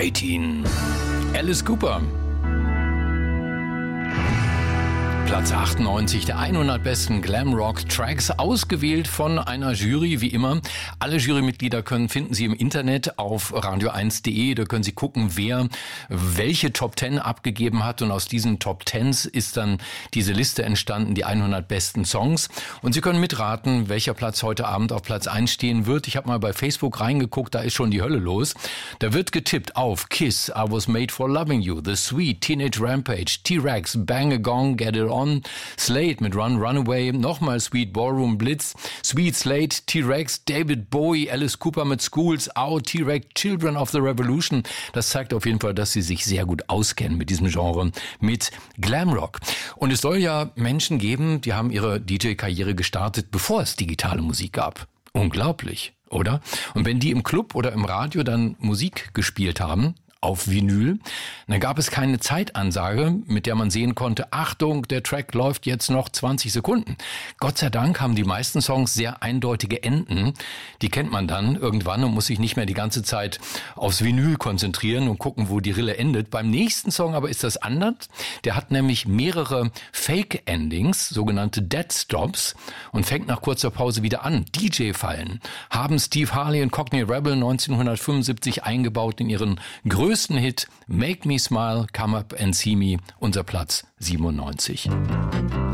18. Alice Cooper. Platz 98 der 100 besten Glam-Rock-Tracks, ausgewählt von einer Jury, wie immer. Alle Jurymitglieder finden Sie im Internet auf radio1.de. Da können Sie gucken, wer welche Top 10 abgegeben hat. Und aus diesen Top 10s ist dann diese Liste entstanden, die 100 besten Songs. Und Sie können mitraten, welcher Platz heute Abend auf Platz 1 stehen wird. Ich habe mal bei Facebook reingeguckt, da ist schon die Hölle los. Da wird getippt auf Kiss, I Was Made for Loving You, The Sweet, Teenage Rampage, T-Rex, Bang a Gong, Get It On, Slade mit Run Runaway, nochmal Sweet, Ballroom Blitz, Sweet, Slade, T-Rex, David Bowie, Alice Cooper mit Schools Out, T-Rex, Children of the Revolution. Das zeigt auf jeden Fall, dass sie sich sehr gut auskennen mit diesem Genre, mit Glamrock. Und es soll ja Menschen geben, die haben ihre DJ-Karriere gestartet, bevor es digitale Musik gab. Unglaublich, oder? Und wenn die im Club oder im Radio dann Musik gespielt haben, auf Vinyl, dann gab es keine Zeitansage, mit der man sehen konnte, Achtung, der Track läuft jetzt noch 20 Sekunden. Gott sei Dank haben die meisten Songs sehr eindeutige Enden. Die kennt man dann irgendwann und muss sich nicht mehr die ganze Zeit aufs Vinyl konzentrieren und gucken, wo die Rille endet. Beim nächsten Song aber ist das anders. Der hat nämlich mehrere Fake-Endings, sogenannte Dead Stops, und fängt nach kurzer Pause wieder an. DJ-Fallen haben Steve Harley und Cockney Rebel 1975 eingebaut in ihren größten Hit Make Me Smile, Come Up and See Me, unser Platz 97.